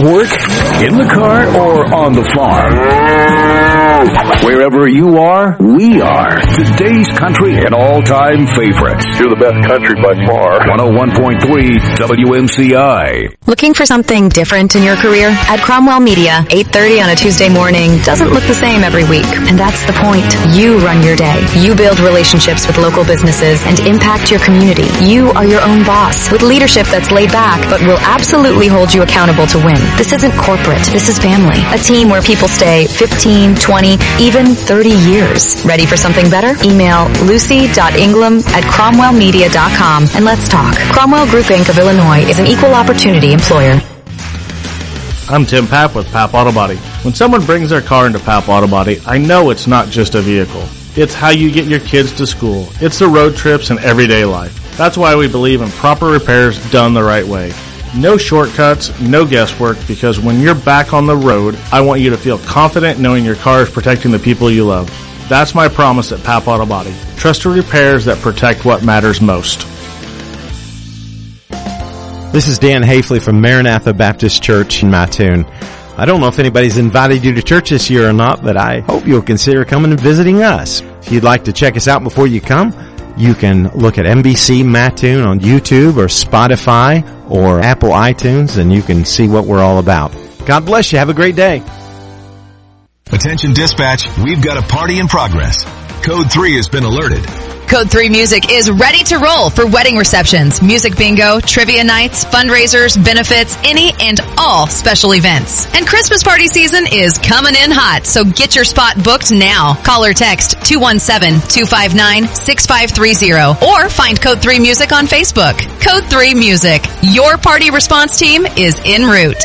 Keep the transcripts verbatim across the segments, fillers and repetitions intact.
work, in the car, or on the farm. Wherever you are, we are. Today's country and all-time favorites. You're the best country by far. one oh one point three W M C I. Looking for something different in your career? At Cromwell Media, eight thirty on a Tuesday morning doesn't look the same every week. And that's the point. You run your day. You build relationships with local businesses and impact your community. You are your own boss with leadership that's laid back but will absolutely hold you accountable to win. This isn't corporate. This is family. A team where people stay fifteen, twenty, even thirty years. Ready for something better? Email lucy dot ingram at cromwell media dot com and let's talk. Cromwell Group Incorporated of Illinois is an equal opportunity employer. I'm Tim Papp with Papp Auto Body. When someone brings their car into Papp Auto Body, I know it's not just a vehicle. It's how you get your kids to school. It's the road trips and everyday life. That's why we believe in proper repairs done the right way. No shortcuts, no guesswork, because when you're back on the road, I want you to feel confident knowing your car is protecting the people you love. That's my promise at Papp Auto Body. Trusted repairs that protect what matters most. This is Dan Hafley from Maranatha Baptist Church in Mattoon. I don't know if anybody's invited you to church this year or not, but I hope you'll consider coming and visiting us. If you'd like to check us out before you come, you can look at M B C Mattoon on YouTube or Spotify or Apple iTunes, and you can see what we're all about. God bless you. Have a great day. Attention dispatch, we've got a party in progress. Code three has been alerted. Code three Music is ready to roll for wedding receptions, music bingo, trivia nights, fundraisers, benefits, any and all special events. And Christmas party season is coming in hot, so get your spot booked now. Call or text two one seven, two five nine, six five three zero or find Code three Music on Facebook. Code three Music. Your party response team is en route.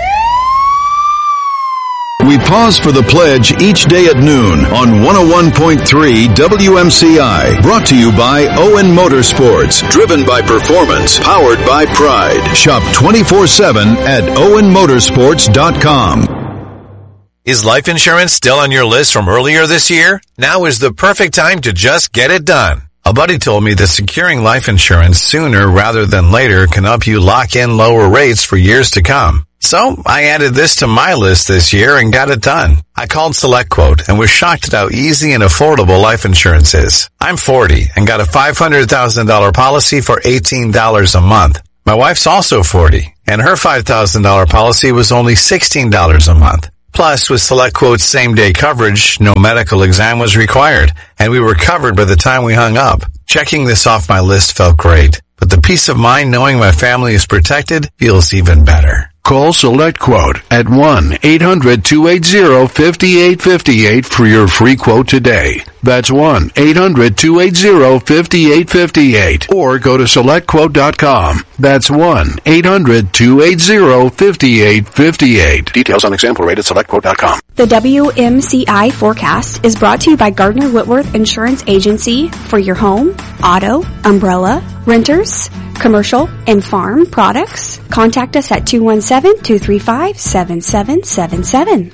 We pause for the pledge each day at noon on one oh one point three W M C I. Brought to you by Owen Motorsports. Driven by performance. Powered by pride. Shop twenty-four seven at owen motorsports dot com. Is life insurance still on your list from earlier this year? Now is the perfect time to just get it done. A buddy told me that securing life insurance sooner rather than later can help you lock in lower rates for years to come. So I added this to my list this year and got it done. I called SelectQuote and was shocked at how easy and affordable life insurance is. I'm forty and got a five hundred thousand dollars policy for eighteen dollars a month. My wife's also forty and her five thousand dollars policy was only sixteen dollars a month. Plus, with SelectQuote's same-day coverage, no medical exam was required, and we were covered by the time we hung up. Checking this off my list felt great, but the peace of mind knowing my family is protected feels even better. Call SelectQuote at one eight hundred, two eight zero, five eight five eight for your free quote today. That's one eight hundred, two eight zero, five eight five eight. Or go to select quote dot com. That's one eight hundred, two eight zero, five eight five eight. Details on example rate at select quote dot com. The W M C I forecast is brought to you by Gardner Whitworth Insurance Agency for your home, auto, umbrella, renters, commercial, and farm products. Contact us at two one seven, two three five, seven seven seven seven.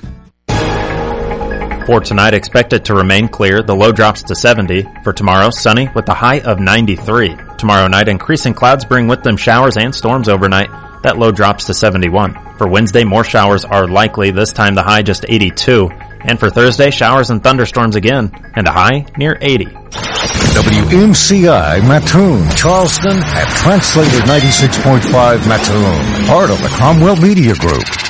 For tonight, expect it to remain clear. The low drops to seventy. For tomorrow, sunny with a high of ninety-three. Tomorrow night, increasing clouds bring with them showers and storms overnight. That low drops to seventy-one. For Wednesday, more showers are likely, this time the high just eighty-two. And for Thursday, showers and thunderstorms again, and a high near eighty. W M C I Mattoon, Charleston at Translator ninety-six point five Mattoon, part of the Cromwell Media Group.